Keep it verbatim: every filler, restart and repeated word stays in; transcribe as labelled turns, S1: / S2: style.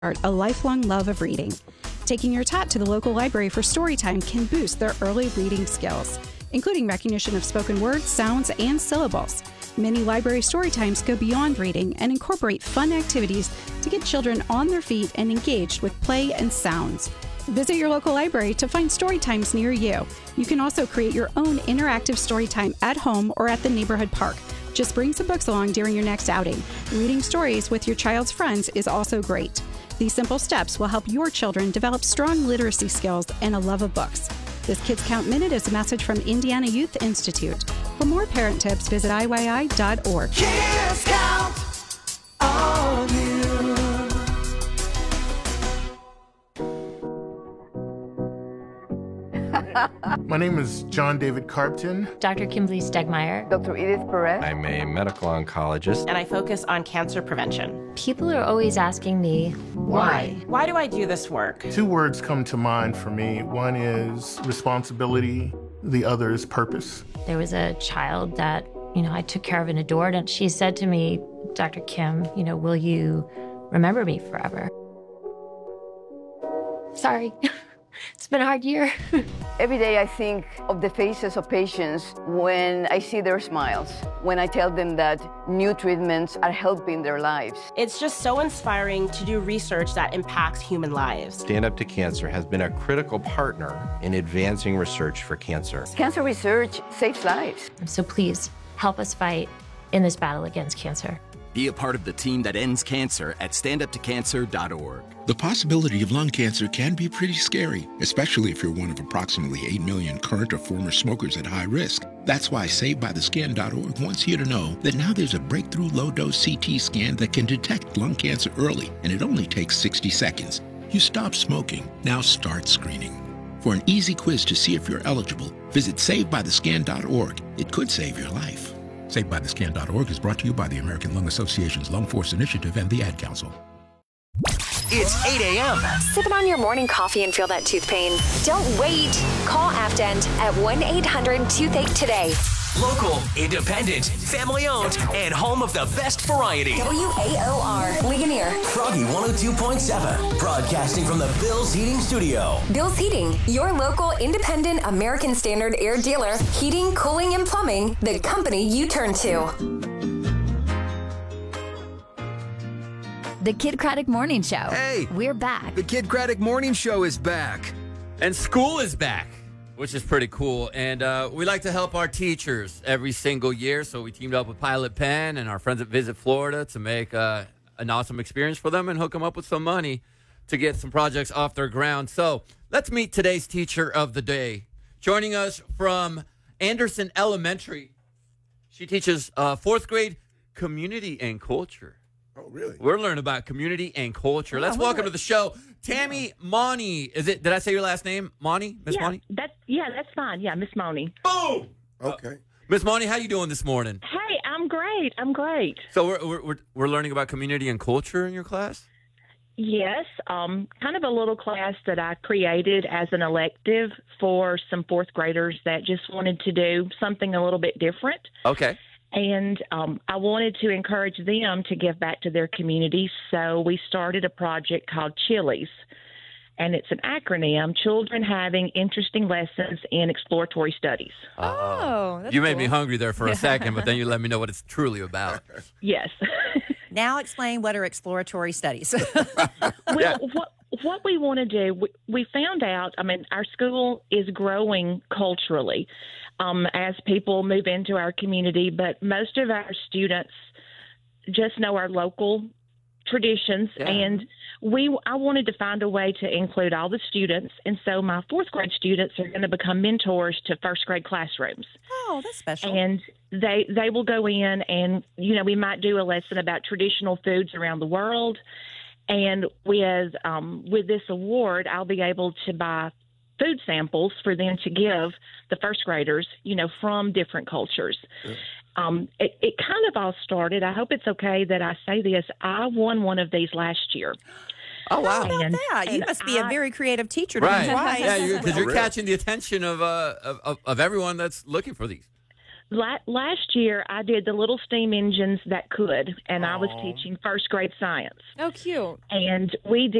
S1: a lifelong love of reading. Taking your tot to the local library for story time can boost their early reading skills, including recognition of spoken words, sounds, and syllables. Many library story times go beyond reading and incorporate fun activities to get children on their feet and engaged with play and sounds. Visit your local library to find story times near you. You can also create your own interactive story time at home or at the neighborhood park. Just bring some books along during your next outing. Reading stories with your child's friends is also great. These simple steps will help your children develop strong literacy skills and a love of books. This Kids Count Minute is a message from Indiana Youth Institute. For more parent tips, visit I Y I dot org.
S2: Kids Count on you.
S3: My name is John David Carpton.
S4: Doctor Kimberly Stegmeyer.
S5: Doctor Edith Perez.
S6: I'm a medical oncologist.
S7: And I focus on cancer prevention.
S4: People are always asking me, why?
S7: Why do I do this work?
S3: Two words come to mind for me. One is responsibility, the other is purpose.
S4: There was a child that, you know, I took care of and adored, and she said to me, Doctor Kim, you know, will you remember me forever? Sorry. It's been a hard year.
S5: Every day I think of the faces of patients when I see their smiles, when I tell them that new treatments are helping their lives.
S7: It's just so inspiring to do research that impacts human lives.
S6: Stand Up to Cancer has been a critical partner in advancing research for cancer.
S5: Cancer research saves lives.
S4: So please, help us fight in this battle against cancer.
S8: Be a part of the team that ends cancer at stand up to cancer dot org.
S9: The possibility of lung cancer can be pretty scary, especially if you're one of approximately eight million current or former smokers at high risk. That's why Save By The Scan dot org wants you to know that now there's a breakthrough low-dose C T scan that can detect lung cancer early, and it only takes sixty seconds. You stop smoking, now start screening. For an easy quiz to see if you're eligible, visit Save By The Scan dot org. It could save your life. Save By The Scan dot org is brought to you by the American Lung Association's Lung Force Initiative and the Ad Council.
S2: It's eight a.m.
S10: Sipping on your morning coffee and feel that tooth pain? Don't wait. Call Afdent at one eight hundred toothache today.
S2: Local, independent, family-owned, and home of the best variety.
S10: W A O R, Ligonier.
S2: Froggy one oh two point seven, broadcasting from the Bill's Heating Studio.
S10: Bill's Heating, your local independent American Standard air dealer. Heating, cooling, and plumbing, the company you turn to.
S11: The Kid Craddock Morning Show.
S12: Hey!
S11: We're back.
S12: The Kid Craddock Morning Show is back.
S13: And school is back, which is pretty cool. And uh, we like to help our teachers every single year, so we teamed up with Pilot Pen and our friends at Visit Florida to make uh, an awesome experience for them and hook them up with some money to get some projects off their ground. So let's meet today's teacher of the day. Joining us from Anderson Elementary, she teaches uh, fourth grade community and culture.
S14: Oh, really?
S13: We're learning about community and culture. Let's
S14: wow,
S13: welcome
S14: right.
S13: to the show, Tammy Money. Is it? Did I say your last name, Money? Miss
S15: yeah,
S13: Money?
S15: That's yeah, that's fine. Yeah, Miss Money.
S13: Boom.
S14: Okay.
S13: Uh, Miss Money, how you doing this morning?
S15: Hey, I'm great. I'm great.
S13: So we're we're we're, we're learning about community and culture in your class?
S15: Yes, um, kind of a little class that I created as an elective for some fourth graders that just wanted to do something a little bit different.
S13: Okay.
S15: And um, I wanted to encourage them to give back to their community, so we started a project called Chilies, and it's an acronym, Children Having Interesting Lessons in Exploratory Studies.
S16: Oh, that's
S13: You made
S16: cool.
S13: me hungry there for a second, but then you let me know what it's truly about.
S15: Yes.
S16: Now explain what are exploratory studies.
S15: Well,
S13: Yeah.
S15: what what we want to do, we, we found out, I mean, our school is growing culturally um, as people move into our community, but most of our students just know our local traditions,
S13: Yeah.
S15: and we I wanted to find a way to include all the students, and so my fourth grade students are going to become mentors to first grade classrooms.
S16: Oh, that's special.
S15: And they they will go in and, you know, we might do a lesson about traditional foods around the world. And with um, with this award, I'll be able to buy food samples for them to give the first graders, you know, from different cultures.
S14: Yeah.
S15: Um, it, it kind of all started, I hope it's okay that I say this, I won one of these last year.
S13: Oh, wow.
S16: How about
S15: And-
S16: that? You
S15: and
S16: must be a
S15: I-
S16: very creative teacher. To
S13: Right.
S16: win twice.
S13: Yeah, because you're,
S14: Really?
S13: catching the attention of, uh, of, of of everyone that's looking for these.
S15: La- last year, I did the little steam engines that could, and I was teaching first grade science.
S14: Oh, cute.
S15: And we